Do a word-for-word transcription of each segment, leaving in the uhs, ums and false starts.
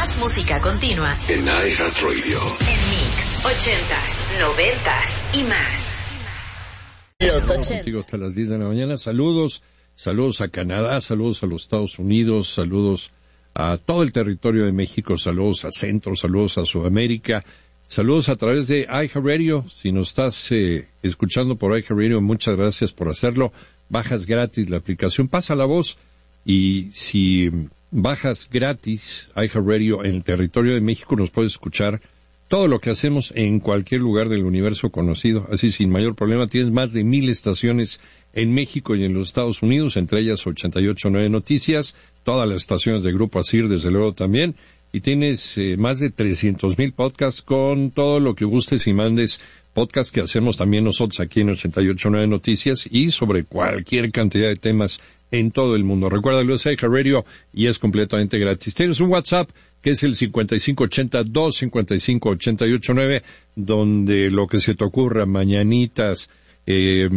Más música continua en iHeartRadio. En Mix, ochentas, noventas y más. Los ochenta. Contigo hasta las diez de la mañana. Saludos, saludos a Canadá, saludos a los Estados Unidos, saludos a todo el territorio de México, saludos a Centro, saludos a Sudamérica, saludos a través de iHeartRadio. Si nos estás eh, escuchando por iHeartRadio, muchas gracias por hacerlo. Bajas gratis la aplicación, pasa la voz, y si bajas gratis iHeartRadio en el territorio de México, nos puedes escuchar todo lo que hacemos en cualquier lugar del universo conocido, así sin mayor problema. Tienes más de mil estaciones en México y en los Estados Unidos, entre ellas ochenta y ocho punto nueve Noticias, todas las estaciones de Grupo Asir, desde luego también, y tienes eh, más de trescientos mil podcasts con todo lo que gustes y mandes, podcasts que hacemos también nosotros aquí en ochenta y ocho punto nueve Noticias y sobre cualquier cantidad de temas en todo el mundo. Recuérdalo, es iHeartRadio y es completamente gratis. Tienes un WhatsApp que es el cincuenta y cinco ochenta, dos cincuenta y cinco, ochenta y ocho nueve, donde lo que se te ocurra, mañanitas, eh,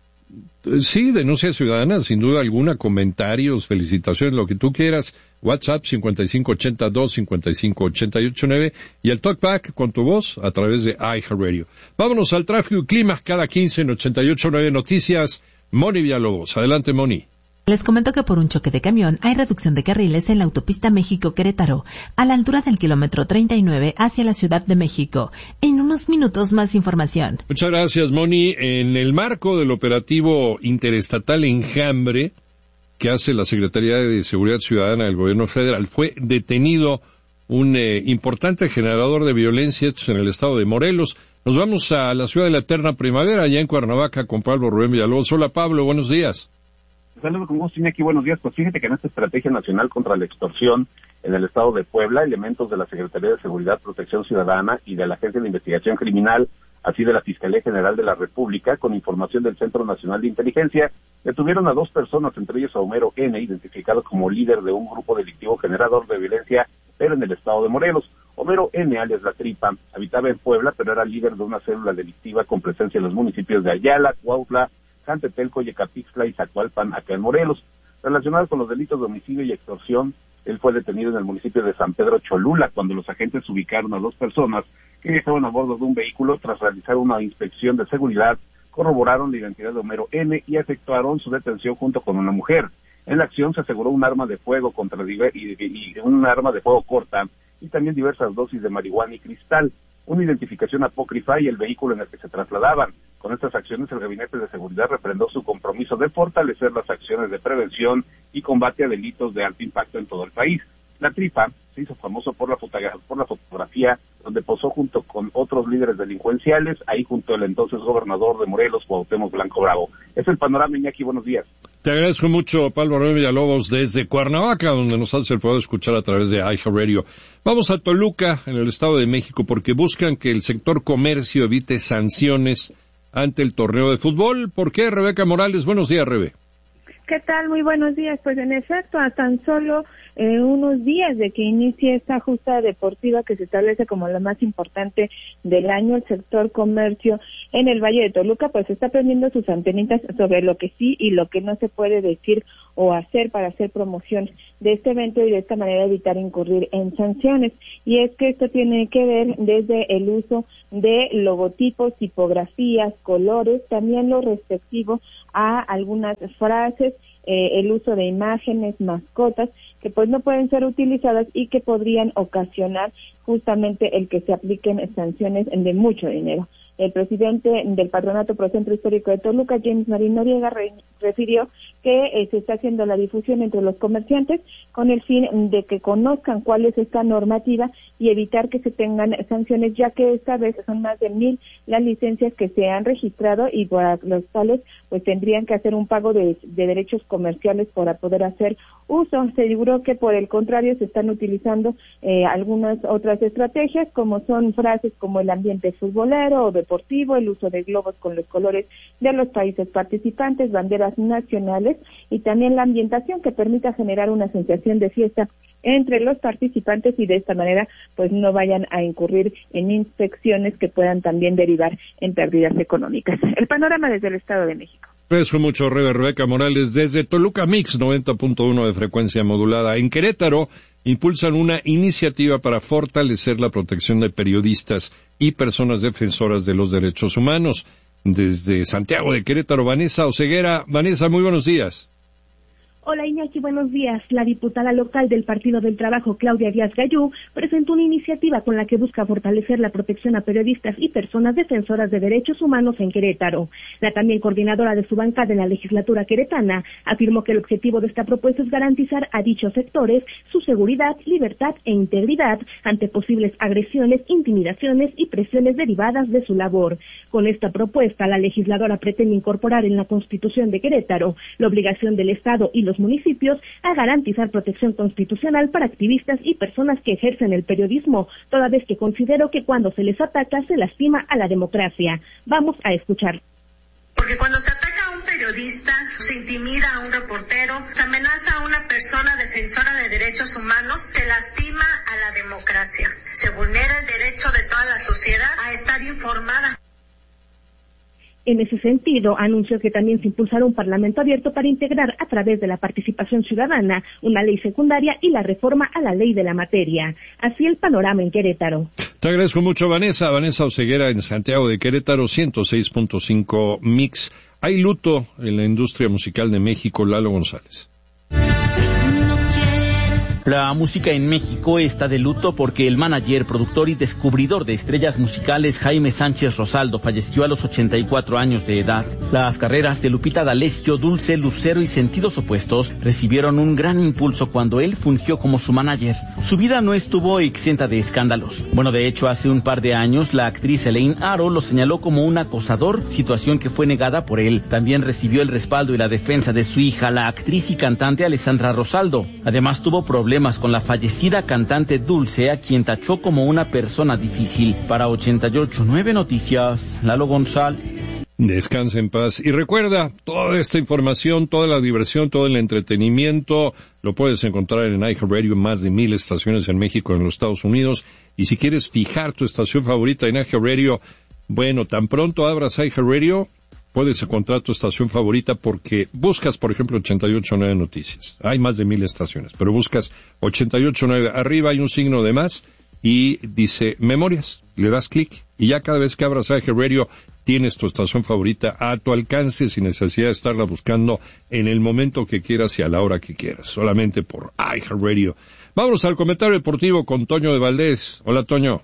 sí, denuncias ciudadanas, sin duda alguna, comentarios, felicitaciones, lo que tú quieras. WhatsApp cincuenta y cinco ochenta, dos cincuenta y cinco, ochenta y ocho nueve y el talkback con tu voz a través de iHeartRadio. Vámonos al tráfico y clima cada quince en ochenta y ocho punto nueve Noticias. Moni Villalobos. Adelante, Moni. Les comento que por un choque de camión hay reducción de carriles en la autopista México-Querétaro, a la altura del kilómetro treinta y nueve hacia la Ciudad de México. En unos minutos más información. Muchas gracias, Moni. En el marco del operativo interestatal Enjambre que hace la Secretaría de Seguridad Ciudadana del Gobierno Federal, fue detenido un eh, importante generador de violencia, esto es en el estado de Morelos. Nos vamos a la ciudad de la eterna primavera, allá en Cuernavaca, con Pablo Rubén Villalobos. Hola, Pablo, buenos días. Saludos con gusto, Iñaki, buenos días. Pues fíjate que en esta estrategia nacional contra la extorsión en el estado de Puebla, elementos de la Secretaría de Seguridad, Protección Ciudadana y de la Agencia de Investigación Criminal, así de la Fiscalía General de la República, con información del Centro Nacional de Inteligencia, detuvieron a dos personas, entre ellos a Homero N., identificado como líder de un grupo delictivo generador de violencia, pero en el estado de Morelos. Homero N., alias La Tripa, habitaba en Puebla, pero era líder de una célula delictiva con presencia en los municipios de Ayala, Cuautla, Jantetelco, Yecapixtla y Zacualpan, acá en Morelos. Relacionado con los delitos de homicidio y extorsión, él fue detenido en el municipio de San Pedro Cholula, cuando los agentes ubicaron a dos personas que viajaban a bordo de un vehículo. Tras realizar una inspección de seguridad, corroboraron la identidad de Homero N. y efectuaron su detención junto con una mujer. En la acción se aseguró un arma de fuego contra diver- y, y, y un arma de fuego corta y también diversas dosis de marihuana y cristal, una identificación apócrifa y el vehículo en el que se trasladaban. Con estas acciones, el Gabinete de Seguridad refrendó su compromiso de fortalecer las acciones de prevención y combate a delitos de alto impacto en todo el país. La Tripa se hizo famoso por la, fotogra- por la fotografía donde posó junto con otros líderes delincuenciales, ahí junto al entonces gobernador de Morelos, Cuauhtémoc Blanco Bravo. Es el panorama, Iñaki, buenos días. Te agradezco mucho, Pablo Rubén Villalobos, desde Cuernavaca, donde nos hace el favor de escuchar a través de iHeartRadio. Vamos a Toluca, en el Estado de México, porque buscan que el sector comercio evite sanciones ante el torneo de fútbol. ¿Por qué, Rebeca Morales? Buenos días, Rebe. ¿Qué tal? Muy buenos días. Pues en efecto, a tan solo eh, unos días de que inicie esta justa deportiva que se establece como la más importante del año, el sector comercio en el Valle de Toluca pues está prendiendo sus antenitas sobre lo que sí y lo que no se puede decir o hacer para hacer promoción de este evento y de esta manera evitar incurrir en sanciones. Y es que esto tiene que ver desde el uso de logotipos, tipografías, colores, también lo respectivo a algunas frases, eh, el uso de imágenes, mascotas, que pues no pueden ser utilizadas y que podrían ocasionar justamente el que se apliquen sanciones de mucho dinero. El presidente del Patronato Procentro Histórico de Toluca, James Marín Noriega, re, refirió que eh, se está haciendo la difusión entre los comerciantes con el fin de que conozcan cuál es esta normativa y evitar que se tengan sanciones, ya que esta vez son más de mil las licencias que se han registrado y para los cuales pues tendrían que hacer un pago de, de derechos comerciales para poder hacer uso. Se aseguró que por el contrario se están utilizando eh, algunas otras estrategias, como son frases como el ambiente futbolero o deportivo, el uso de globos con los colores de los países participantes, banderas nacionales y también la ambientación que permita generar una sensación de fiesta entre los participantes y de esta manera pues no vayan a incurrir en inspecciones que puedan también derivar en pérdidas económicas. El panorama desde el Estado de México. Agradezco mucho, Rebeca Morales, desde Toluca Mix, noventa punto uno de frecuencia modulada. En Querétaro impulsan una iniciativa para fortalecer la protección de periodistas y personas defensoras de los derechos humanos. Desde Santiago de Querétaro, Vanessa Oseguera. Vanessa, muy buenos días. Hola Iñaki, buenos días. La diputada local del Partido del Trabajo, Claudia Díaz Gallú, presentó una iniciativa con la que busca fortalecer la protección a periodistas y personas defensoras de derechos humanos en Querétaro. La también coordinadora de su bancada en la legislatura queretana afirmó que el objetivo de esta propuesta es garantizar a dichos sectores su seguridad, libertad e integridad ante posibles agresiones, intimidaciones y presiones derivadas de su labor. Con esta propuesta, la legisladora pretende incorporar en la Constitución de Querétaro la obligación del Estado y los municipios a garantizar protección constitucional para activistas y personas que ejercen el periodismo, toda vez que considero que cuando se les ataca se lastima a la democracia. Vamos a escuchar. Porque cuando se ataca a un periodista, se intimida a un reportero, se amenaza a una persona defensora de derechos humanos, se lastima a la democracia, se vulnera el derecho de toda la sociedad a estar informada. En ese sentido, anunció que también se impulsará un parlamento abierto para integrar a través de la participación ciudadana una ley secundaria y la reforma a la ley de la materia. Así el panorama en Querétaro. Te agradezco mucho, Vanessa. Vanessa Oseguera en Santiago de Querétaro, ciento seis punto cinco Mix. Hay luto en la industria musical de México. Lalo González. La música en México está de luto porque el manager, productor y descubridor de estrellas musicales Jaime Sánchez Rosaldo falleció a los ochenta y cuatro años de edad. Las carreras de Lupita D'Alessio, Dulce, Lucero y Sentidos Opuestos recibieron un gran impulso cuando él fungió como su manager. Su vida no estuvo exenta de escándalos. Bueno, de hecho, hace un par de años la actriz Elaine Aro lo señaló como un acosador, situación que fue negada por él. También recibió el respaldo y la defensa de su hija, la actriz y cantante Alessandra Rosaldo. Además, tuvo problemas con la fallecida cantante Dulce, a quien tachó como una persona difícil. Para ochenta y ocho punto nueve Noticias, Lalo González. Descansa en paz. Y recuerda, toda esta información, toda la diversión, todo el entretenimiento, lo puedes encontrar en iHeartRadio, en más de mil estaciones en México y en los Estados Unidos. Y si quieres fijar tu estación favorita en iHeartRadio, bueno, tan pronto abras iHeartRadio, puedes encontrar tu estación favorita porque buscas, por ejemplo, ochenta y ocho punto nueve Noticias. Hay más de mil estaciones, pero buscas ochenta y ocho punto nueve. Arriba hay un signo de más y dice Memorias. Le das clic y ya cada vez que abras iHeartRadio tienes tu estación favorita a tu alcance sin necesidad de estarla buscando en el momento que quieras y a la hora que quieras. Solamente por iHeartRadio. Vámonos al comentario deportivo con Toño de Valdés. Hola, Toño.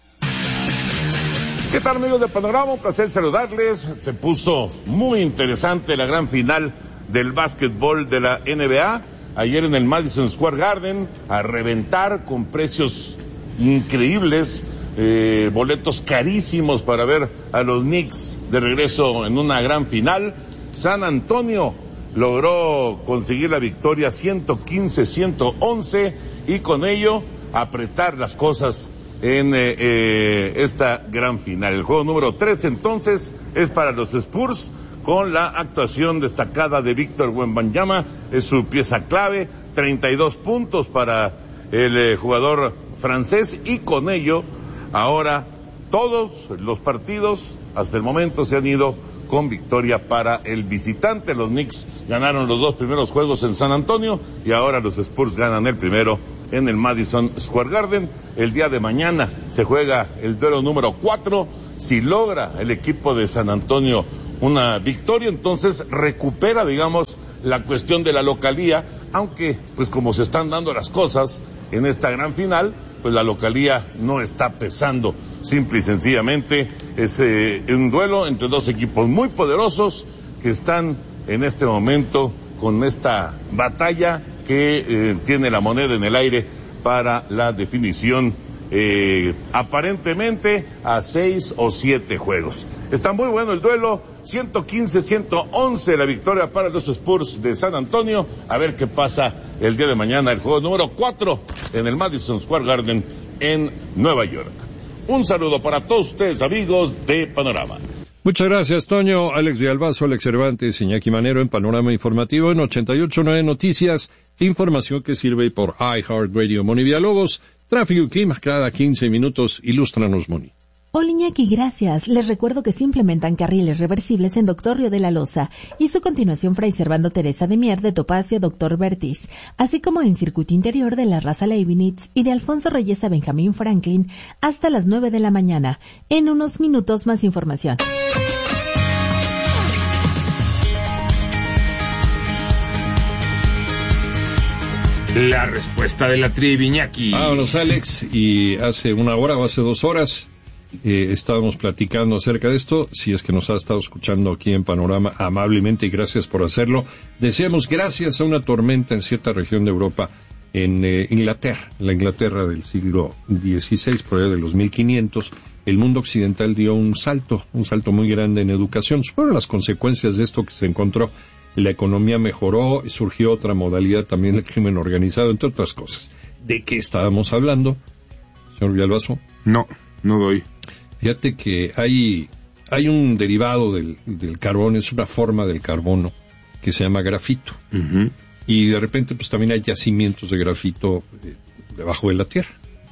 ¿Qué tal, amigos de Panorama? Un placer saludarles. Se puso muy interesante la gran final del básquetbol de la N B A. Ayer en el Madison Square Garden, a reventar con precios increíbles, eh, boletos carísimos para ver a los Knicks de regreso en una gran final. San Antonio logró conseguir la victoria ciento quince a ciento once y con ello apretar las cosas en eh, eh, esta gran final. El juego número tres entonces es para los Spurs, con la actuación destacada de Víctor Wembanyama, es su pieza clave, treinta y dos puntos para el eh, jugador francés, y con ello ahora todos los partidos hasta el momento se han ido con victoria para el visitante. Los Knicks ganaron los dos primeros juegos en San Antonio y ahora los Spurs ganan el primero en el Madison Square Garden. El día de mañana se juega el duelo número cuatro. Si logra el equipo de San Antonio una victoria, entonces recupera, digamos, la cuestión de la localía, aunque, pues como se están dando las cosas en esta gran final, pues la localía no está pesando. Simple y sencillamente es eh, un duelo entre dos equipos muy poderosos que están en este momento con esta batalla que eh, tiene la moneda en el aire para la definición, eh, aparentemente a seis o siete juegos. Está muy bueno el duelo, ciento quince a ciento once la victoria para los Spurs de San Antonio. A ver qué pasa el día de mañana, el juego número cuatro en el Madison Square Garden en Nueva York. Un saludo para todos ustedes, amigos de Panorama. Muchas gracias, Toño. Alex Villalbazo, Alex Cervantes, Iñaki Manero en Panorama Informativo en ochenta y ocho punto nueve Noticias. Información que sirve por iHeartRadio. Moni Villalobos, tráfico y clima cada quince minutos. Ilústranos, Moni. Hola Iñaki, gracias. Les recuerdo que se implementan carriles reversibles en Doctor Río de la Loza y su continuación Fray Servando Teresa de Mier de Topacio Doctor Bertis, así como en circuito interior de la Raza Leibniz y de Alfonso Reyes a Benjamín Franklin hasta las nueve de la mañana. En unos minutos más información. La respuesta de la trivi, Iñaki. Vámonos, Alex, y hace una hora o hace dos horas eh, estábamos platicando acerca de esto. Si es que nos ha estado escuchando aquí en Panorama, amablemente, y gracias por hacerlo. Decíamos, gracias a una tormenta en cierta región de Europa, en eh, Inglaterra, la Inglaterra del siglo dieciséis, por allá de los mil quinientos, el mundo occidental dio un salto, un salto muy grande en educación. Fueron las consecuencias de esto que se encontró. La economía mejoró, surgió otra modalidad también del crimen organizado, entre otras cosas. ¿De qué estábamos hablando, señor Villalbazo? No, no doy. Fíjate que hay, hay un derivado del, del carbón, es una forma del carbono que se llama grafito. Uh-huh. Y de repente pues también hay yacimientos de grafito eh, debajo de la tierra.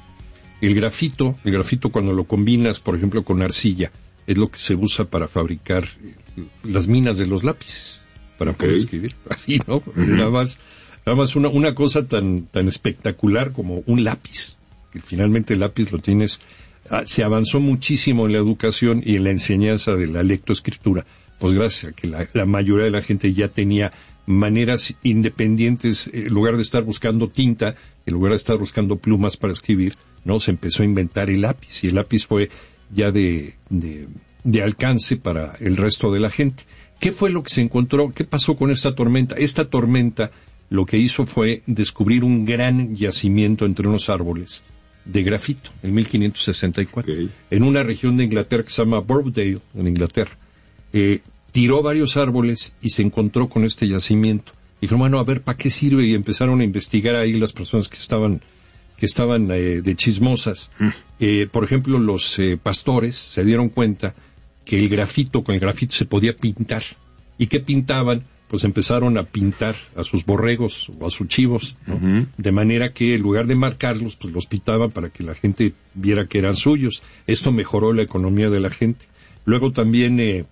El grafito, el grafito cuando lo combinas, por ejemplo, con arcilla, es lo que se usa para fabricar eh, las minas de los lápices. Para poder okay. escribir, así, ¿no? Uh-huh. Nada más, nada más una, una cosa tan, tan espectacular como un lápiz, que finalmente el lápiz lo tienes, ah, se avanzó muchísimo en la educación y en la enseñanza de la lectoescritura, pues gracias a que la, la mayoría de la gente ya tenía maneras independientes, en lugar de estar buscando tinta, en lugar de estar buscando plumas para escribir, ¿no? Se empezó a inventar el lápiz, y el lápiz fue ya de, de, de alcance para el resto de la gente. ¿Qué fue lo que se encontró? ¿Qué pasó con esta tormenta? Esta tormenta lo que hizo fue descubrir un gran yacimiento entre unos árboles de grafito en mil quinientos sesenta y cuatro, okay. en una región de Inglaterra que se llama Borrowdale, en Inglaterra. Eh, tiró varios árboles y se encontró con este yacimiento. Dijeron, bueno, a ver, ¿para qué sirve? Y empezaron a investigar ahí las personas que estaban que estaban eh, de chismosas. Mm. Eh, por ejemplo, los eh, pastores se dieron cuenta que el grafito, con el grafito se podía pintar. ¿Y qué pintaban? Pues empezaron a pintar a sus borregos o a sus chivos, ¿no? Uh-huh. De manera que en lugar de marcarlos, pues los pintaban para que la gente viera que eran suyos. Esto mejoró la economía de la gente. Luego también eh,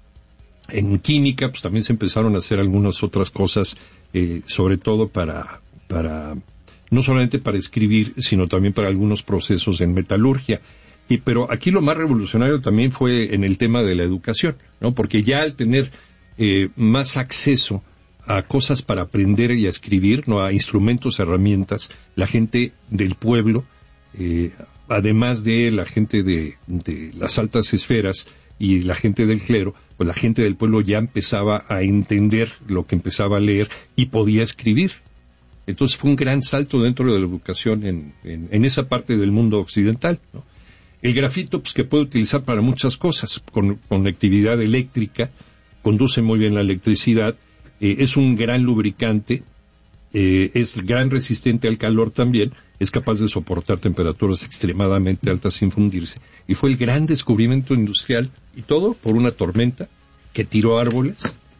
en química, pues también se empezaron a hacer algunas otras cosas, eh, sobre todo para, para, no solamente para escribir, sino también para algunos procesos en metalurgia. Y, pero aquí lo más revolucionario también fue en el tema de la educación, ¿no? Porque ya al tener eh, más acceso a cosas para aprender y a escribir, ¿no? A instrumentos, herramientas, la gente del pueblo, eh, además de la gente de, de las altas esferas y la gente del clero, pues la gente del pueblo ya empezaba a entender lo que empezaba a leer y podía escribir. Entonces fue un gran salto dentro de la educación en, en, en esa parte del mundo occidental, ¿no? El grafito, pues que puede utilizar para muchas cosas, con conectividad eléctrica, conduce muy bien la electricidad, eh, es un gran lubricante, eh, es gran resistente al calor también, es capaz de soportar temperaturas extremadamente altas sin fundirse, y fue el gran descubrimiento industrial, y todo por una tormenta que tiró árboles,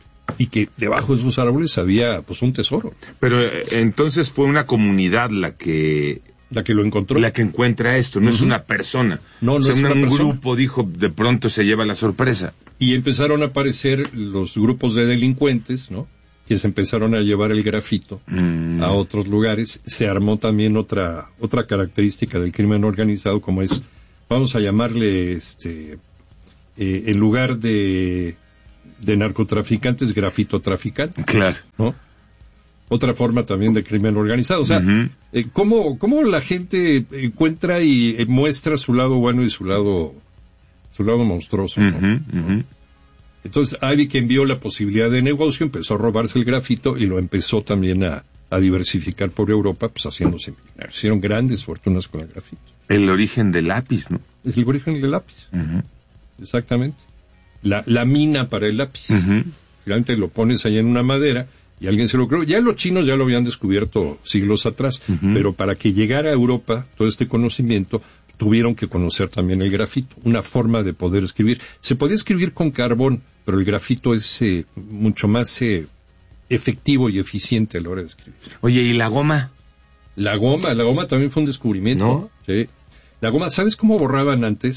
y que debajo de esos árboles había pues un tesoro. Pero eh, entonces fue una comunidad la que... La que lo encontró. La que encuentra esto, no uh-huh. es una persona. No, no o sea, es una, una un persona. grupo dijo, de pronto se lleva la sorpresa. Y empezaron a aparecer los grupos de delincuentes, ¿no? Que se empezaron a llevar el grafito mm. a otros lugares. Se armó también otra otra característica del crimen organizado, como es, vamos a llamarle, este, eh, en lugar de, de narcotraficantes, grafitotraficantes. Claro. ¿No? Otra forma también de crimen organizado. O sea, uh-huh. eh, ¿cómo, cómo la gente encuentra y eh, muestra su lado bueno y su lado su lado monstruoso, ¿no? Uh-huh, uh-huh. Entonces, Ivy, que envió la posibilidad de negocio, empezó a robarse el grafito y lo empezó también a, a diversificar por Europa, pues haciéndose millonarios. Hicieron grandes fortunas con el grafito. El origen del lápiz, ¿no? Es el origen del lápiz. Uh-huh. Exactamente. La, la mina para el lápiz. Uh-huh. Finalmente lo pones allá en una madera y alguien se lo creó. Ya los chinos ya lo habían descubierto siglos atrás, uh-huh. pero para que llegara a Europa todo este conocimiento, tuvieron que conocer también el grafito, una forma de poder escribir. Se podía escribir con carbón, pero el grafito es eh, mucho más eh, efectivo y eficiente a la hora de escribir. Oye, ¿y la goma? La goma, la goma también fue un descubrimiento. ¿No? Sí. La goma, ¿sabes cómo borraban antes?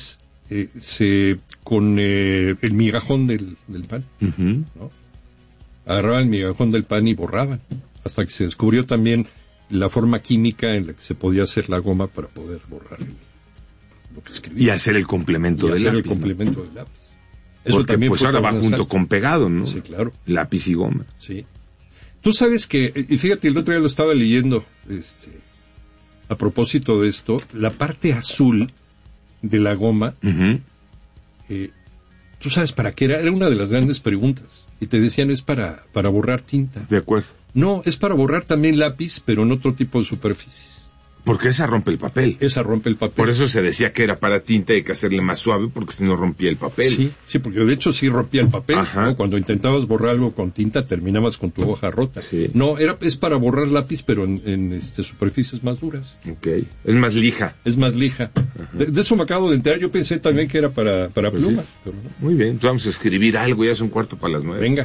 eh, se con eh, el migajón del, del pan, Uh-huh. ¿no? Agarraban el migajón del pan y borraban, hasta que se descubrió también la forma química en la que se podía hacer la goma para poder borrar el, lo que escribía. Y hacer el complemento y del hacer lápiz. el complemento ¿no? del lápiz. Eso Porque también pues ahora va junto sal. con pegado, ¿no? Sí, claro. Lápiz y goma. Sí. Tú sabes que, y fíjate, el otro día lo estaba leyendo, este, a propósito de esto, la parte azul de la goma, uh-huh. eh, ¿tú sabes para qué era? Era una de las grandes preguntas. Y te decían, es para, para borrar tinta. De acuerdo. No, es para borrar también lápiz, pero en otro tipo de superficies. Porque esa rompe el papel. Esa rompe el papel. Por eso se decía que era para tinta y hay que hacerle más suave, porque si no rompía el papel. Sí, sí, porque de hecho sí rompía el papel, ¿no? Cuando intentabas borrar algo con tinta, terminabas con tu hoja rota. Sí. No, era, es para borrar lápiz, pero en, en este, superficies más duras. Ok, es más lija. Es más lija. De, de eso me acabo de enterar, yo pensé también que era para, para pues plumas. Sí. Pero no. Muy bien, entonces vamos a escribir algo, ya es un cuarto para las nueve. Venga.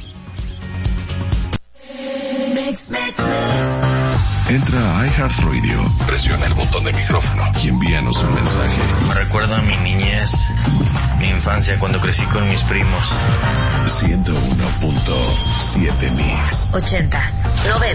Entra a iHeartRadio, presiona el botón de micrófono y envíanos un mensaje. Me recuerda a mi niñez, mi infancia cuando crecí con mis primos. ciento uno punto siete Mix. Ochentas, noventas.